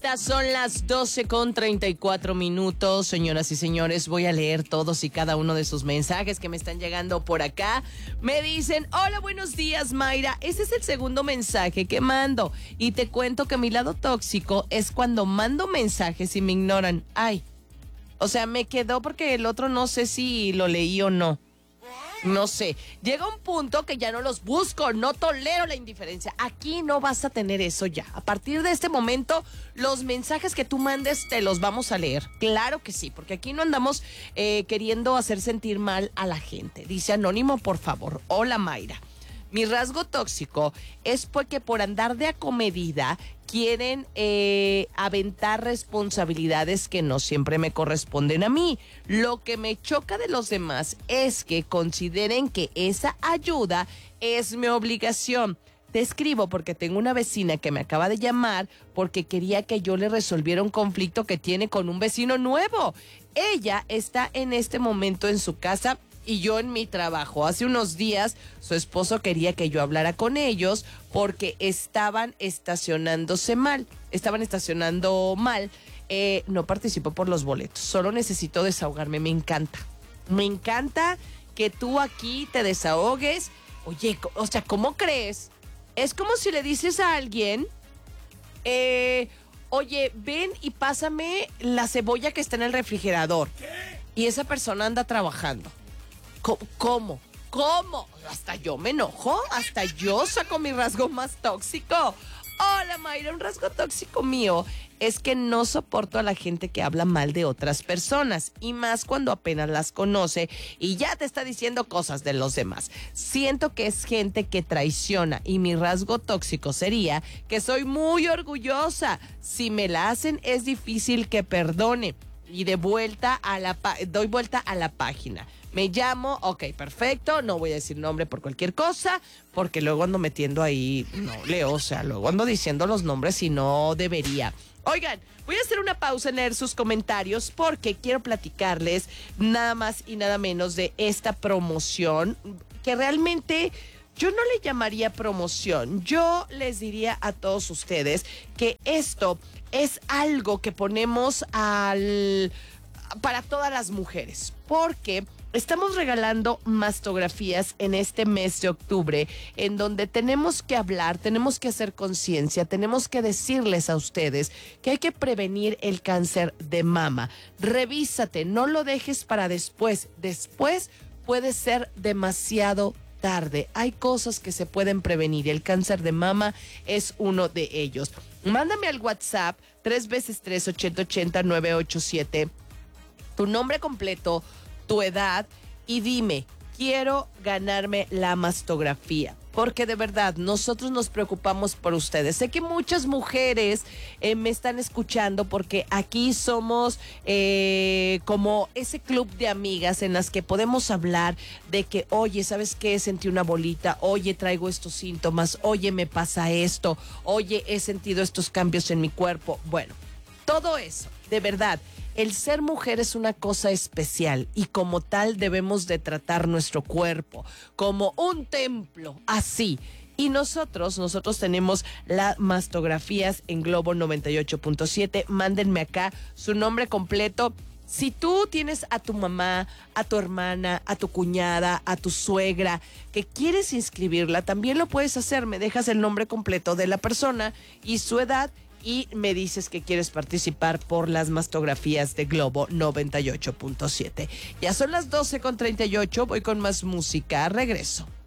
Son las 12:34, señoras y señores. Voy a leer todos y cada uno de sus mensajes que me están llegando por acá. Me dicen, hola, buenos días, Mayra. Ese es el segundo mensaje que mando. Y te cuento que mi lado tóxico es cuando mando mensajes y me ignoran. Ay, o sea, me quedó porque el otro no sé si lo leí o no. No sé, llega un punto que ya no los busco, no tolero la indiferencia. Aquí no vas a tener eso ya. A partir de este momento, los mensajes que tú mandes te los vamos a leer. Claro que sí, porque aquí no andamos queriendo hacer sentir mal a la gente. Dice Anónimo, por favor. Hola, Mayra. Mi rasgo tóxico es porque por andar de acomedida quieren aventar responsabilidades que no siempre me corresponden a mí. Lo que me choca de los demás es que consideren que esa ayuda es mi obligación. Te escribo porque tengo una vecina que me acaba de llamar porque quería que yo le resolviera un conflicto que tiene con un vecino nuevo. Ella está en este momento en su casa y yo en mi trabajo. Hace unos días su esposo quería que yo hablara con ellos porque estaban estacionando mal. No participo por los boletos, solo necesito desahogarme. Me encanta que tú aquí te desahogues. Oye, o sea, ¿cómo crees? Es como si le dices a alguien, oye, ven y pásame la cebolla que está en el refrigerador. ¿Qué? Y esa persona anda trabajando. ¿Cómo? Hasta yo me enojo, hasta yo saco mi rasgo más tóxico. Hola, Mayra, un rasgo tóxico mío es que no soporto a la gente que habla mal de otras personas, y más cuando apenas las conoce y ya te está diciendo cosas de los demás. Siento que es gente que traiciona, y mi rasgo tóxico sería que soy muy orgullosa. Si me la hacen es difícil que perdone. Y doy vuelta a la página. Me llamo, ok, perfecto, no voy a decir nombre por cualquier cosa, porque luego ando metiendo ahí, no leo, o sea, luego ando diciendo los nombres y no debería. Oigan, voy a hacer una pausa en leer sus comentarios porque quiero platicarles nada más y nada menos de esta promoción que realmente yo no le llamaría promoción. Yo les diría a todos ustedes que esto es algo que ponemos para todas las mujeres, porque estamos regalando mastografías en este mes de octubre, en donde tenemos que hablar, tenemos que hacer conciencia, tenemos que decirles a ustedes que hay que prevenir el cáncer de mama. Revísate, no lo dejes para después. Después puede ser demasiado tarde. Hay cosas que se pueden prevenir. El cáncer de mama es uno de ellos. Mándame al WhatsApp 3x3-8080-987 tu nombre completo, tu edad y dime, quiero ganarme la mastografía. Porque de verdad, nosotros nos preocupamos por ustedes. Sé que muchas mujeres me están escuchando porque aquí somos como ese club de amigas en las que podemos hablar de que, oye, ¿sabes qué? Sentí una bolita, oye, traigo estos síntomas, oye, me pasa esto, oye, he sentido estos cambios en mi cuerpo. Bueno, todo eso, de verdad. El ser mujer es una cosa especial y como tal debemos de tratar nuestro cuerpo como un templo, así. Y nosotros tenemos las mastografías en Globo 98.7. Mándenme acá su nombre completo. Si tú tienes a tu mamá, a tu hermana, a tu cuñada, a tu suegra, que quieres inscribirla, también lo puedes hacer. Me dejas el nombre completo de la persona y su edad y me dices que quieres participar por las mastografías de Globo 98.7. Ya son las 12:38, voy con más música, regreso.